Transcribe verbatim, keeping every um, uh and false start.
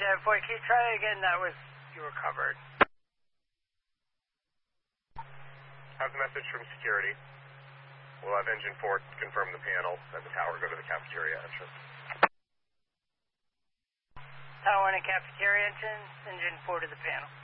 Jet four, can you try that again? That was, you were covered. Have the message from security. We'll have engine four confirm the panel and the tower go to the cafeteria entrance. Tower one and cafeteria entrance, engine four to the panel.